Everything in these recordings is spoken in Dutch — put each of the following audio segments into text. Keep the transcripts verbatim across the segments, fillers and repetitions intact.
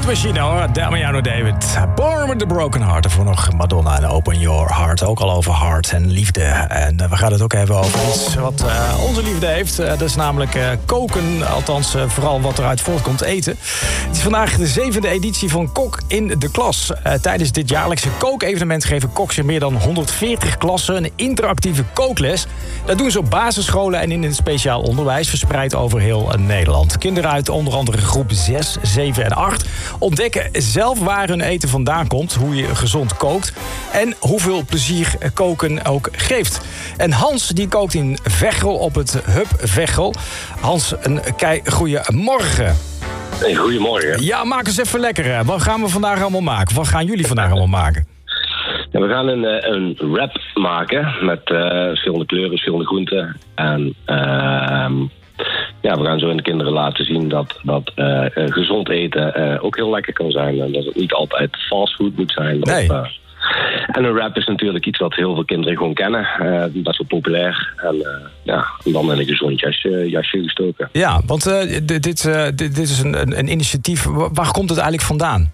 Machine hoor, Damiano David. Born with the Broken Heart. Ervoor nog Madonna en Open Your Heart. Ook al over hart en liefde. En uh, we gaan het ook hebben over iets wat uh, onze liefde heeft. Uh, dat is namelijk uh, koken. Althans, uh, vooral wat eruit voortkomt, eten. Het is vandaag de zevende editie van Kok in de Klas. Uh, tijdens dit jaarlijkse kookevenement geven koks in meer dan honderdveertig klassen een interactieve kookles. Dat doen ze op basisscholen en in het speciaal onderwijs, verspreid over heel Nederland. Kinderen uit onder andere groep zes, zeven en acht ontdekken zelf waar hun eten vandaan komt, hoe je gezond kookt en hoeveel plezier koken ook geeft. En Hans die kookt in Veghel op het Hub Veghel. Hans, een kei goeie morgen. Hey, goedemorgen. Ja, maak eens even lekker. Wat gaan we vandaag allemaal maken? Wat gaan jullie vandaag allemaal maken? Ja, we gaan een, een wrap maken met uh, verschillende kleuren, verschillende groenten. En uh, ja, we gaan zo aan de kinderen laten zien dat, dat uh, gezond eten uh, ook heel lekker kan zijn. En dat het niet altijd fastfood moet zijn. Nee. Of, uh, en een wrap is natuurlijk iets wat heel veel kinderen gewoon kennen. Uh, best wel populair. En uh, ja, dan in een gezond jasje, jasje gestoken. Ja, want uh, dit, dit, uh, dit, dit is een, een, een initiatief. Waar komt het eigenlijk vandaan?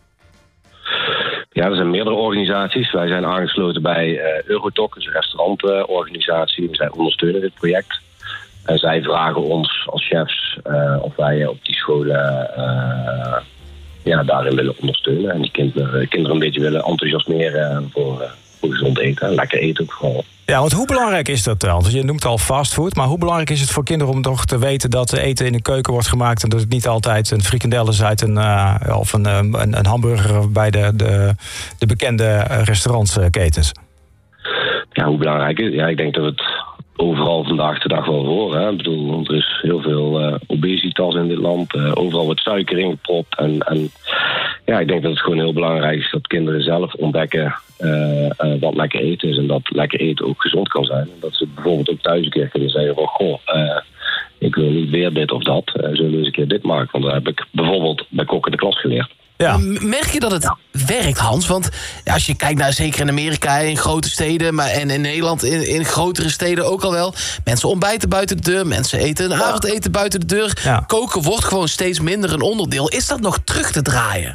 Ja, er zijn meerdere organisaties. Wij zijn aangesloten bij uh, Eurotok, dus een restaurantorganisatie. Zij ondersteunen dit project. En zij vragen ons als chefs uh, of wij op die scholen uh, ja, daarin willen ondersteunen. En die kinderen, kinderen een beetje willen enthousiasmeren voor, uh, voor gezond eten. En lekker eten ook vooral. Ja, want hoe belangrijk is dat dan? Je noemt al fastfood, maar hoe belangrijk is het voor kinderen om toch te weten dat eten in de keuken wordt gemaakt en dat het niet altijd een frikandel is uit een, uh, of een, een, een hamburger bij de, de, de bekende restaurantsketens? Ja, hoe belangrijk is het? Ja, ik denk dat het overal vandaag de dag wel voor. Hè? Ik bedoel, want er is heel veel uh, obesitas in dit land. Uh, overal wordt suiker ingepropt. En, en ja, ik denk dat het gewoon heel belangrijk is dat kinderen zelf ontdekken uh, uh, wat lekker eten is. En dat lekker eten ook gezond kan zijn. En dat ze bijvoorbeeld ook thuis een keer kunnen zeggen van, goh, uh, ik wil niet weer dit of dat. Uh, zullen we eens een keer dit maken? Want dat heb ik bijvoorbeeld bij Kok in de Klas geleerd. Ja. Merk je dat het ja. werkt, Hans? Want als je kijkt naar, zeker in Amerika, in grote steden, maar en in Nederland, in, in grotere steden ook al wel. Mensen ontbijten buiten de deur, mensen eten een ja. avondeten buiten de deur. Ja. Koken wordt gewoon steeds minder een onderdeel. Is dat nog terug te draaien?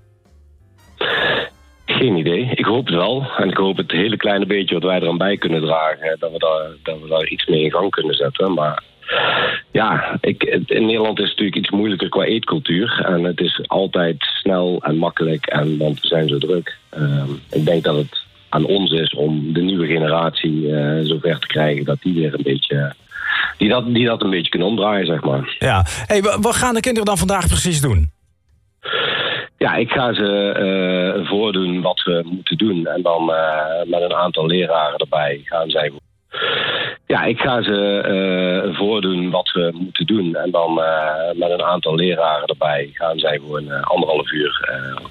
Geen idee. Ik hoop het wel. En ik hoop het hele kleine beetje wat wij eraan bij kunnen dragen, dat we daar, dat we daar iets mee in gang kunnen zetten. Maar ja, ik, in Nederland is het natuurlijk iets moeilijker qua eetcultuur. En het is altijd snel en makkelijk, en, want we zijn zo druk. Uh, ik denk dat het aan ons is om de nieuwe generatie uh, zover te krijgen dat die weer een beetje, die dat, die dat een beetje kunnen omdraaien, zeg maar. Ja. Hey, wat gaan de kinderen dan vandaag precies doen? Ja, ik ga ze uh, voordoen wat ze moeten doen. En dan uh, met een aantal leraren erbij gaan zij. Ja, ik ga ze uh, voordoen wat ze moeten doen. En dan uh, met een aantal leraren erbij gaan zij gewoon uh, anderhalf uur uh,